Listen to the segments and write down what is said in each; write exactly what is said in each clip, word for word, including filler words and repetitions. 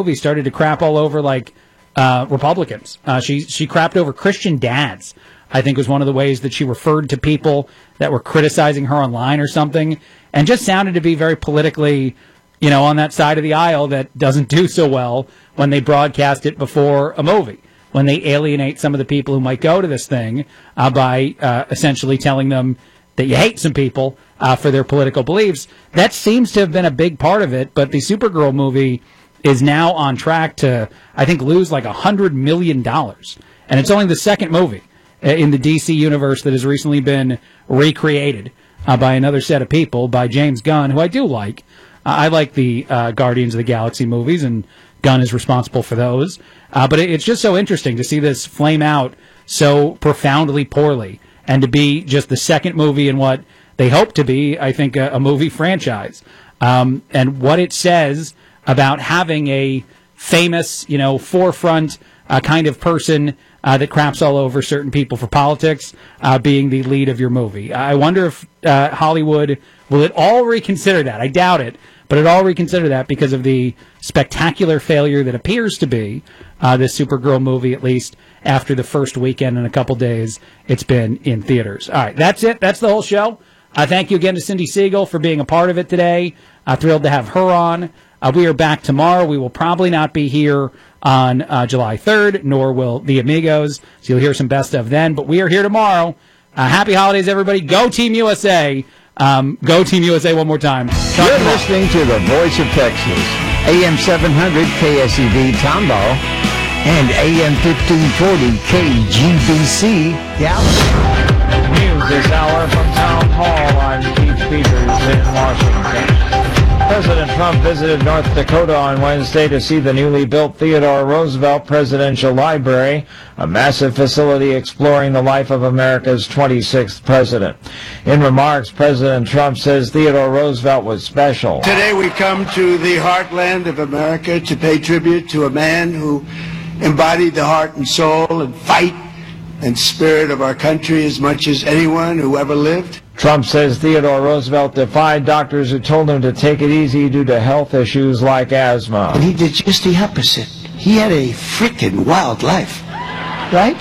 movie, started to crap all over, like, uh, Republicans. Uh, she, she crapped over Christian dads, I think was one of the ways that she referred to people that were criticizing her online or something, and just sounded to be very politically, you know, on that side of the aisle that doesn't do so well when they broadcast it before a movie, when they alienate some of the people who might go to this thing uh, by uh, essentially telling them that you hate some people uh, for their political beliefs. That seems to have been a big part of it, but the Supergirl movie is now on track to, I think, lose like one hundred million dollars. And it's only the second movie in the D C universe that has recently been recreated uh, by another set of people, by James Gunn, who I do like. Uh, I like the uh, Guardians of the Galaxy movies, and Gunn is responsible for those. Uh, but it, it's just so interesting to see this flame out so profoundly poorly, and to be just the second movie in what they hope to be, I think, a, a movie franchise. Um, and what it says about having a famous, you know, forefront uh, kind of person uh, that craps all over certain people for politics uh, being the lead of your movie. I wonder if uh, Hollywood will it all reconsider that. I doubt it, but it all reconsider that because of the spectacular failure that appears to be uh, this Supergirl movie, at least after the first weekend and a couple days it's been in theaters. All right, that's it. That's the whole show. Uh, thank you again to Cindy Siegel for being a part of it today. Uh, thrilled to have her on. Uh, we are back tomorrow. We will probably not be here on uh, July third, nor will the Amigos, so you'll hear some best of then. But we are here tomorrow. Uh, happy holidays, everybody. Go Team U S A. Um, go Team U S A one more time. Talk You're tomorrow. listening to the Voice of Texas, A M seven hundred K S E V Tomball and A M fifteen forty K G B C Dallas. News this hour from Town Hall. I'm Keith Peters in Washington. President Trump visited North Dakota on Wednesday to see the newly built Theodore Roosevelt Presidential Library, a massive facility exploring the life of America's twenty-sixth president. In remarks, President Trump says Theodore Roosevelt was special. Today we come to the heartland of America to pay tribute to a man who embodied the heart and soul and fight and spirit of our country as much as anyone who ever lived. Trump says Theodore Roosevelt defied doctors who told him to take it easy due to health issues like asthma. And he did just the opposite. He had a freaking wild life, right?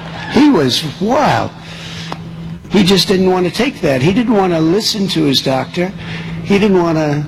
He was wild. He just didn't want to take that. He didn't want to listen to his doctor. He didn't want to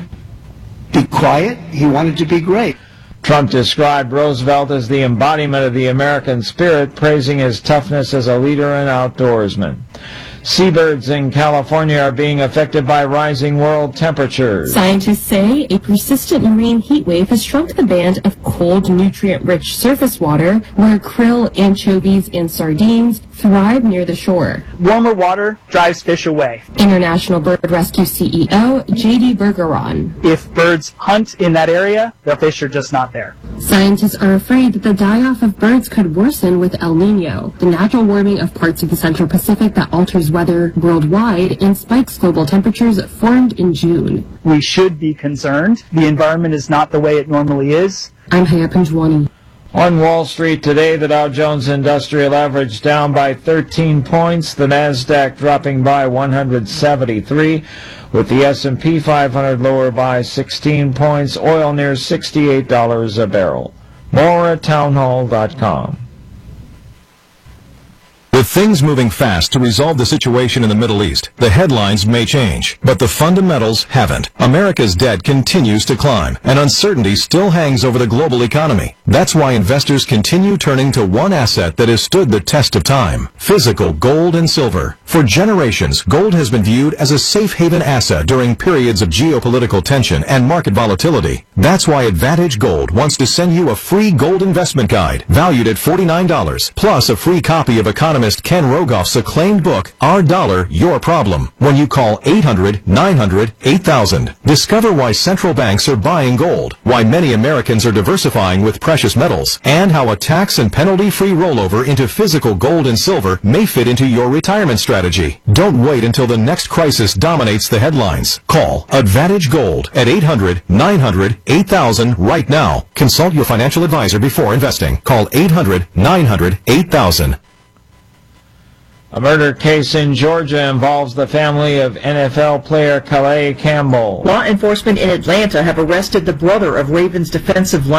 be quiet. He wanted to be great. Trump described Roosevelt as the embodiment of the American spirit, praising his toughness as a leader and outdoorsman. Seabirds in California are being affected by rising world temperatures. Scientists say a persistent marine heat wave has shrunk the band of cold, nutrient-rich surface water where krill, anchovies, and sardines thrive near the shore. Warmer water drives fish away. International Bird Rescue C E O J D Bergeron. If birds hunt in that area, the fish are just not there. Scientists are afraid that the die-off of birds could worsen with El Nino, the natural warming of parts of the Central Pacific that alters weather worldwide and spikes global temperatures formed in June. We should be concerned. The environment is not the way it normally is. I'm Haya Panjwani. On Wall Street today, the Dow Jones Industrial Average down by thirteen points, the NASDAQ dropping by one hundred seventy-three, with the S and P five hundred lower by sixteen points, oil near sixty-eight dollars a barrel. More at townhall dot com. With things moving fast to resolve the situation in the Middle East, the headlines may change, but the fundamentals haven't. America's debt continues to climb, and uncertainty still hangs over the global economy. That's why investors continue turning to one asset that has stood the test of time: physical gold and silver. For generations, gold has been viewed as a safe haven asset during periods of geopolitical tension and market volatility. That's why Advantage Gold wants to send you a free gold investment guide valued at forty-nine dollars, plus a free copy of economist Ken Rogoff's acclaimed book, Our Dollar, Your Problem, when you call eight hundred, nine hundred, eight thousand. Discover why central banks are buying gold, why many Americans are diversifying with precious metals, and how a tax and penalty-free rollover into physical gold and silver may fit into your retirement strategy. Don't wait until the next crisis dominates the headlines. Call Advantage Gold at eight hundred, nine hundred, eight thousand right now. Consult your financial advisor before investing. Call eight hundred, nine hundred, eight thousand. A murder case in Georgia involves the family of N F L player Calais Campbell. Law enforcement in Atlanta have arrested the brother of Ravens defensive